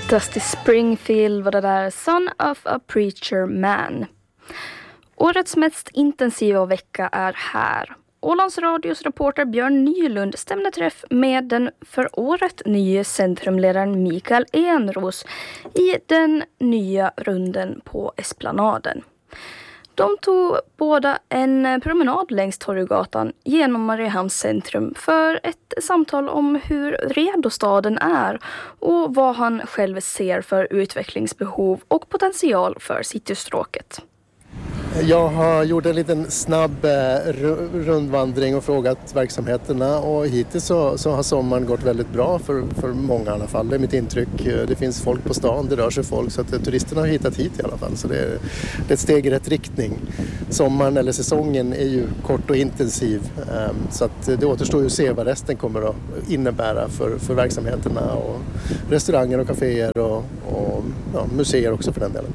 Dusty Springfield var det där, Son of a Preacher Man. Årets mest intensiva vecka är här. Ålands Radios reporter Björn Nylund stämde träff med den för året nya centrumledaren Mikael Enros i den nya runden på Esplanaden. De tog båda en promenad längs Torggatan genom Mariehamns centrum för ett samtal om hur redo staden är och vad han själv ser för utvecklingsbehov och potential för citystråket. Jag har gjort en liten snabb rundvandring och frågat verksamheterna och hittills så har sommaren gått väldigt bra för många i alla fall. Det är mitt intryck. Det finns folk på stan, det rör sig folk så att turisterna har hittat hit i alla fall. Så det är ett steg i rätt riktning. Sommaren eller säsongen är ju kort och intensiv så att det återstår ju att se vad resten kommer att innebära för verksamheterna och restauranger och kaféer och museer också för den delen.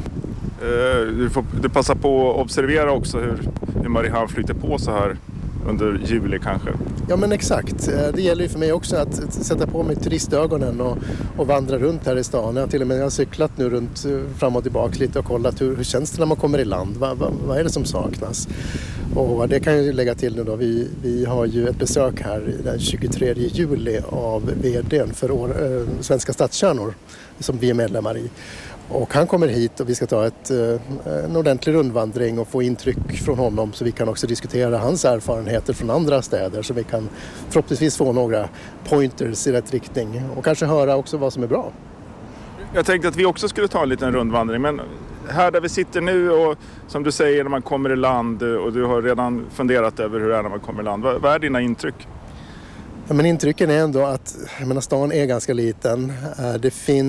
Du passar på att observera också hur Mariehamn flyter på så här under juli kanske. Ja men exakt. Det gäller ju för mig också att sätta på mig turistögonen och vandra runt här i stan. Jag har till och med cyklat nu runt fram och tillbaka lite och kollat hur känns det när man kommer i land. Vad är det som saknas? Och det kan jag ju lägga till nu då. Vi har ju ett besök här den 23 juli av vdn för Svenska Stadskärnor som vi är medlemmar i. Och han kommer hit och vi ska ta en ordentlig rundvandring och få intryck från honom så vi kan också diskutera hans erfarenheter från andra städer så vi kan förhoppningsvis få några pointers i rätt riktning och kanske höra också vad som är bra. Jag tänkte att vi också skulle ta en liten rundvandring men här där vi sitter nu och som du säger när man kommer i land och du har redan funderat över hur det är när man kommer i land. Vad är dina intryck? Ja, men intrycken är ändå att stan är ganska liten. Det är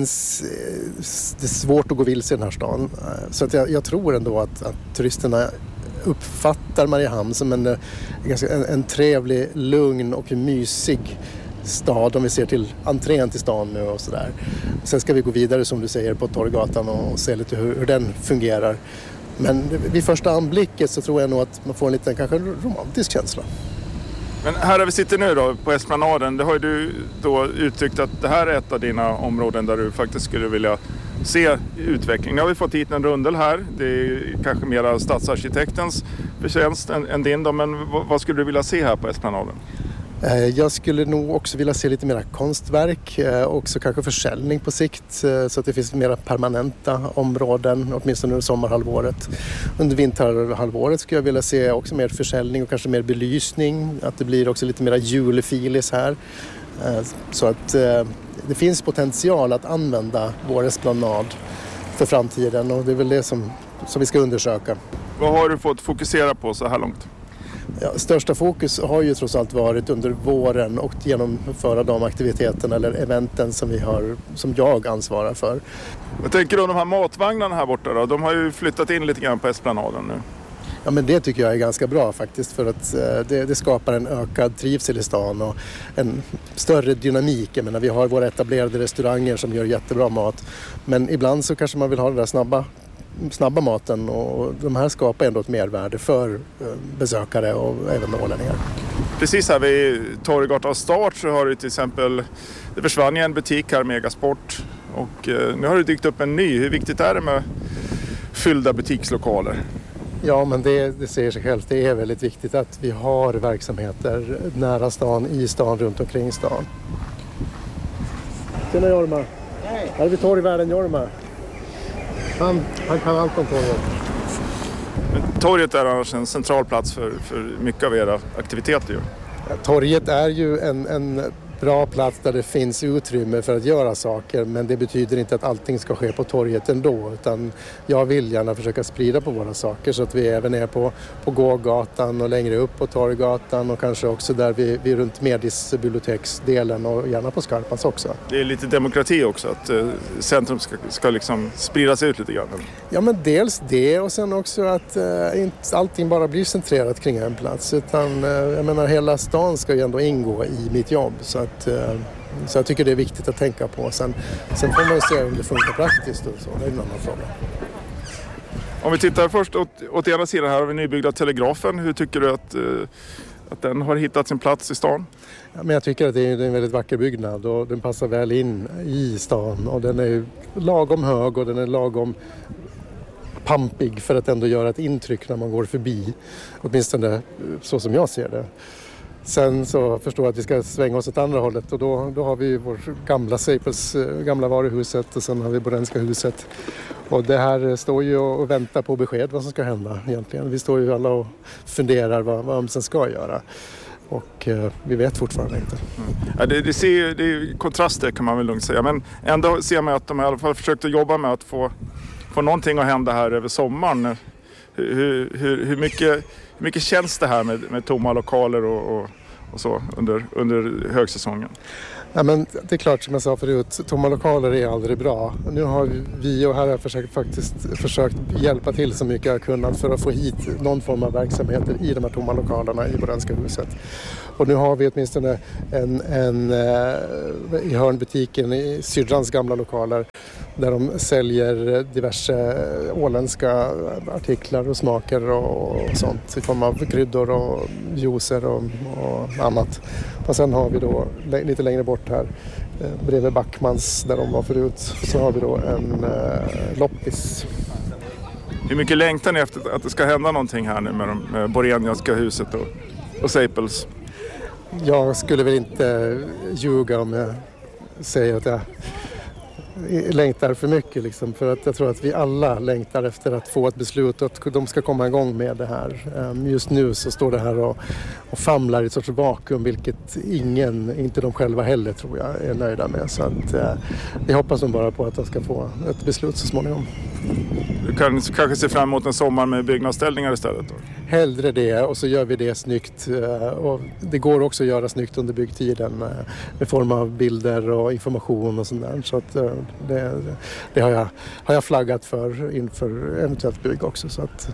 svårt att gå vilse i den här stan. Så att jag tror ändå att turisterna uppfattar Mariehamn som en trevlig, lugn och mysig stad om vi ser till entrén till stan nu och sådär. Sen ska vi gå vidare som du säger på Torggatan och se lite hur den fungerar. Men vid första anblicket så tror jag nog att man får en liten kanske romantisk känsla. Men här där vi sitter nu då på Esplanaden, det har ju du då uttryckt att det här är ett av dina områden där du faktiskt skulle vilja se utveckling. Nu har vi fått hit en rundel här, det är kanske mera stadsarkitektens förtjänst än din då, men vad skulle du vilja se här på Esplanaden? Jag skulle nog också vilja se lite mera konstverk, också kanske försäljning på sikt så att det finns mera permanenta områden, åtminstone under sommarhalvåret. Under vinterhalvåret skulle jag vilja se också mer försäljning och kanske mer belysning, att det blir också lite mera julefilis här. Så att det finns potential att använda vår esplanad för framtiden och det är väl det som vi ska undersöka. Vad har du fått fokusera på så här långt? Ja, största fokus har ju trots allt varit under våren och genomföra de aktiviteterna eller eventen som jag ansvarar för. Vad tänker du om de här matvagnarna här borta då? De har ju flyttat in lite grann på Esplanaden nu. Ja men det tycker jag är ganska bra faktiskt för att det skapar en ökad trivsel i stan och en större dynamik. Jag menar, vi har våra etablerade restauranger som gör jättebra mat men ibland så kanske man vill ha den där snabba maten och de här skapar ändå ett mervärde för besökare och även ålänningar. Precis här vid Torggatan start så har du till exempel, det försvann ju en butik här, Megasport och nu har det dykt upp en ny. Hur viktigt är det med fyllda butikslokaler? Ja men det säger sig självt, det är väldigt viktigt att vi har verksamheter nära stan, i stan, runt omkring stan. Tjena Jorma! Hej! Här är vi torgvärden Jorma. Han kan allt om torget. Torget är annars en central plats för mycket av era aktiviteter ju. Torget är ju en bra plats där det finns utrymme för att göra saker men det betyder inte att allting ska ske på torget ändå utan jag vill gärna försöka sprida på våra saker så att vi även är på gågatan och längre upp på Torggatan och kanske också där vi är runt Medisbiblioteksdelen och gärna på Skarpans också. Det är lite demokrati också att centrum ska liksom spridas ut lite grann. Ja men dels det och sen också att inte allting bara blir centrerat kring en plats utan jag menar hela stan ska ju ändå ingå i mitt jobb så jag tycker det är viktigt att tänka på. Sen får man ju se om det funkar praktiskt och så. Det är en annan fråga. Om vi tittar först åt ena sidan här har vi nybyggda Telegrafen. Hur tycker du att att den har hittat sin plats i stan? Ja, men jag tycker att det är en väldigt vacker byggnad och den passar väl in i stan. Och den är lagom hög och den är lagom pampig för att ändå göra ett intryck när man går förbi. Åtminstone så som jag ser det. Sen så förstår jag att vi ska svänga oss åt andra hållet och då har vi vår gamla Staples, gamla varuhuset och sen har vi Borenska huset. Och det här står ju och väntar på besked vad som ska hända egentligen. Vi står ju alla och funderar vad Amsen ska göra. Och vi vet fortfarande inte. Ja, det är kontraster kan man väl lugnt säga. Men ändå ser man att de i alla fall försökte jobba med att få någonting att hända här över sommaren. Hur mycket känns det här med tomma lokaler och så under högsäsongen? Ja, men det är klart som jag sa förut, tomma lokaler är aldrig bra. Nu har vi och här har jag försökt hjälpa till så mycket jag kunnat för att få hit någon form av verksamheter i de här tomma lokalerna i Borenska huset. Och nu har vi åtminstone en i hörnbutiken i syrrans gamla lokaler där de säljer diverse åländska artiklar och smaker och sånt i form av kryddor och juicer och annat. Och sen har vi då lite längre bort här bredvid Backmans där de var förut så har vi då en loppis. Hur mycket längtar ni efter att det ska hända någonting här nu med Borenianska huset och Staples? Jag skulle väl inte ljuga om jag säger att jag längtar för mycket liksom, för att jag tror att vi alla längtar efter att få ett beslut och att de ska komma igång med det här. Just nu så står det här och famlar i ett sorts vakuum vilket inte de själva heller tror jag är nöjda med. Så att vi hoppas bara på att de ska få ett beslut så småningom. Du kan kanske se fram emot en sommar med byggnadsställningar istället då? Hellre det och så gör vi det snyggt. Och det går också att göra snyggt under byggtiden med form av bilder och information och sånt där. Så att det har jag flaggat för inför eventuellt bygg också. Så att...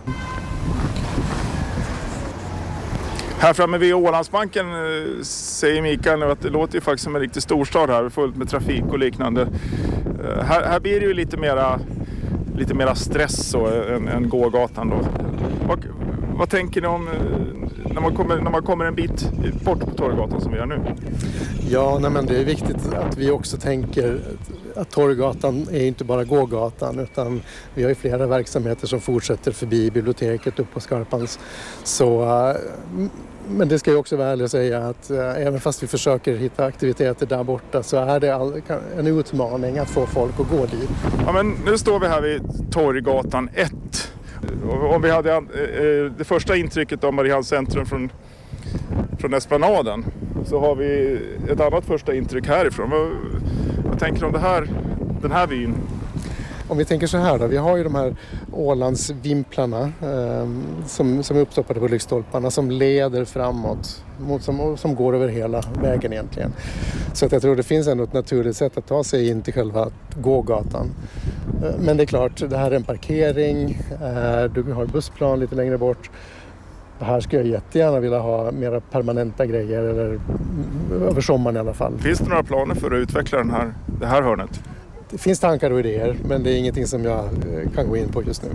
Här framme vid Ålandsbanken säger Mikael nu att det låter ju faktiskt som en riktig storstad här, fullt med trafik och liknande. Här blir det ju lite mera stress än gågatan då. Vad tänker ni om när man kommer en bit bort på Torggatan som vi gör nu? Ja, men det är viktigt att vi också tänker att Torggatan är inte bara gågatan utan vi har ju flera verksamheter som fortsätter förbi biblioteket upp på Skarpans. Så, men det ska ju också vara ärligt att säga att även fast vi försöker hitta aktiviteter där borta så är det en utmaning att få folk att gå dit. Ja, men nu står vi här vid Torggatan 1. Om vi hade det första intrycket av Mariehamns centrum från Esplanaden så har vi ett annat första intryck härifrån. Vad tänker du om den här byn? Om vi tänker så här då, vi har ju de här Ålandsvimplarna som är uppstoppade på lyktstolparna som leder framåt, som går över hela vägen egentligen. Så att jag tror det finns ändå ett naturligt sätt att ta sig in till själva gågatan. Men det är klart, det här är en parkering, du har bussplan lite längre bort. Här skulle jag jättegärna vilja ha mera permanenta grejer, eller över sommaren i alla fall. Finns det några planer för att utveckla det här hörnet? Det finns tankar och idéer, men det är ingenting som jag kan gå in på just nu.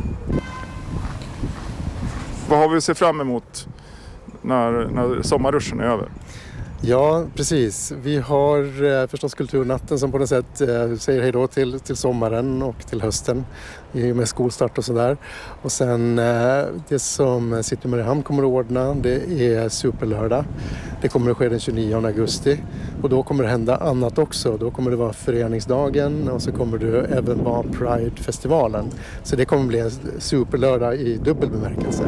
Vad har vi att se fram emot när sommarruschen är över? Ja, precis. Vi har förstås kulturnatten som på något sätt säger hej då till sommaren och till hösten med skolstart och sådär. Och sen det som City Mariehamn kommer att ordna, det är superlördag. Det kommer att ske den 29 augusti och då kommer det hända annat också. Då kommer det vara föreningsdagen och så kommer det även vara Pride-festivalen. Så det kommer bli en superlördag i dubbel bemärkelse.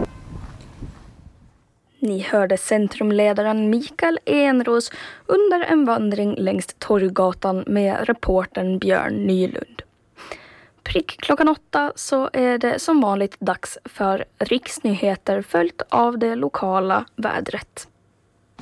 Ni hörde centrumledaren Mikael Enros under en vandring längs Torggatan med reportern Björn Nylund. Prick klockan 8 så är det som vanligt dags för riksnyheter följt av det lokala vädret.